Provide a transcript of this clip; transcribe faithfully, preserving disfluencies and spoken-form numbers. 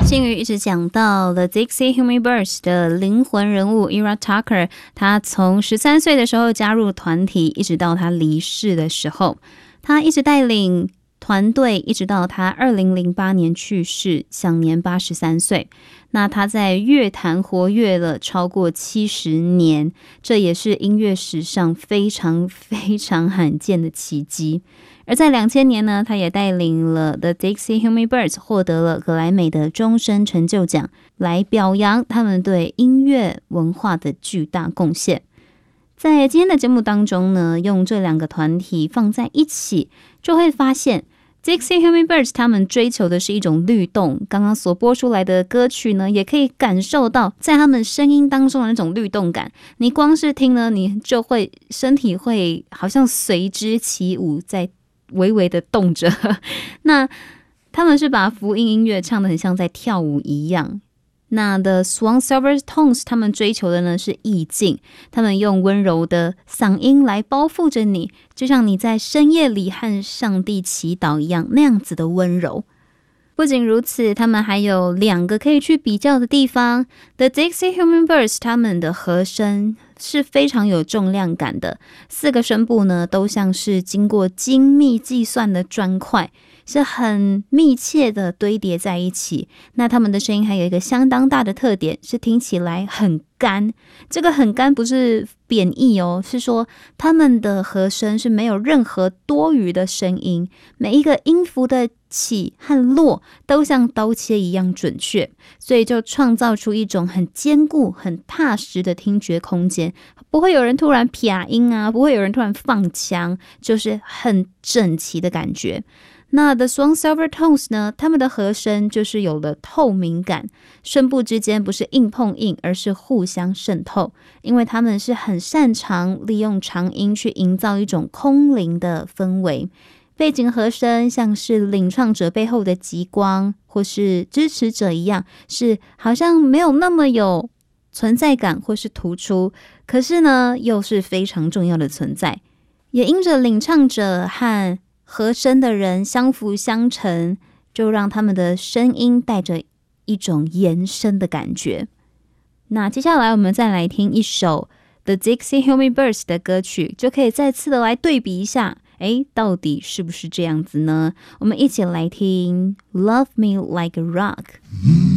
新宇一直讲到了 Dixie Hummingbirds 的灵魂人物 Ira Tucker， 他从十三岁的时候加入团体，一直到他离世的时候，他一直带领团队，一直到他二零零八年去世，享年八十三岁。那他在乐坛活跃了超过七十年，这也是音乐史上非常非常罕见的奇迹。而在两千年呢，他也带领了 The Dixie Hummingbirds 获得了格莱美的终身成就奖，来表扬他们对音乐文化的巨大贡献。在今天的节目当中呢，用这两个团体放在一起，就会发现Dixie Hummingbirds 他们追求的是一种律动，刚刚所播出来的歌曲呢，也可以感受到在他们声音当中的那种律动感。你光是听呢，你就会身体会好像随之起舞，在微微的动着。那他们是把福音音乐唱得很像在跳舞一样。那 The Swan Silver Tones 他们追求的呢是意境，他们用温柔的嗓音来包覆着你，就像你在深夜里和上帝祈祷一样，那样子的温柔。不仅如此，他们还有两个可以去比较的地方。 The Dixie Hummingbirds 他们的和声是非常有重量感的，四个声部呢都像是经过精密计算的砖块，是很密切的堆叠在一起。那他们的声音还有一个相当大的特点，是听起来很干。这个很干不是贬义哦，是说他们的和声是没有任何多余的声音，每一个音符的起和落都像刀切一样准确，所以就创造出一种很坚固很踏实的听觉空间，不会有人突然撇音啊，不会有人突然放腔，就是很整齐的感觉。那 The Swan Silver Tones 呢，他们的和声就是有了透明感，声部之间不是硬碰硬，而是互相渗透，因为他们是很擅长利用长音去营造一种空灵的氛围。背景和声像是领唱者背后的极光，或是支持者一样，是好像没有那么有存在感或是突出，可是呢又是非常重要的存在。也因着领唱者和和声的人相辅相成，就让他们的声音带着一种延伸的感觉。那接下来我们再来听一首 The Dixie Hummingbirds 的歌曲，就可以再次的来对比一下，诶，到底是不是这样子呢？我们一起来听 Love Me Like a Rock。